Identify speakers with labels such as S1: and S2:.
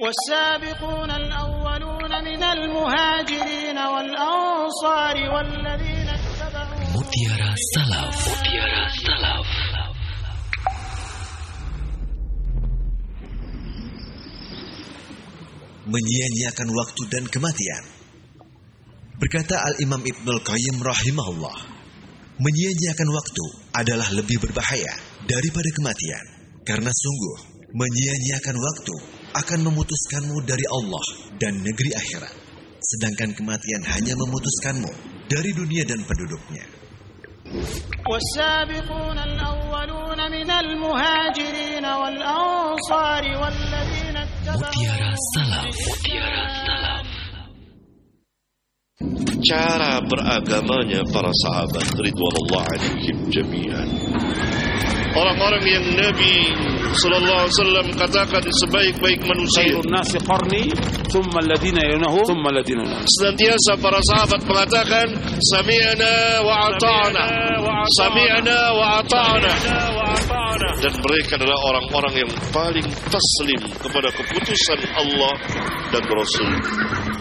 S1: والسابقون الأولون من المهاجرين والأنصار والذين اتبعوهم.
S2: Mutiara Salaf. Mutiara Salaf. Menyia-nyiakan waktu dan kematian. Berkata Al-Imam Ibnul Qayyim rahimahullah, menyia-nyiakan waktu adalah lebih berbahaya daripada kematian. Karena sungguh, menyia-nyiakan waktu akan memutuskanmu dari Allah dan negeri akhirat. Sedangkan kematian hanya memutuskanmu dari dunia dan penduduknya.
S1: والسابقون الأولون من المهاجرين والأنصار والذين اتبعوهم.
S2: Mutiara Salaf. Mutiara Salaf.
S3: Cara beragamanya para sahabat ridwanullah alaihim jami'an. Orang-orang yang Nabi sallallahu alaihi wasallam katakan sebaik-baik manusia.
S4: Khairun nasi qarni, thumma alladhina yalunahum, thumma alladhina yalunahum.
S3: Senantiasa para sahabat mengatakan sami'na wa ata'na. Sami'na wa ata'na. Dan mereka adalah orang-orang yang paling taslim kepada keputusan Allah dan Rasul.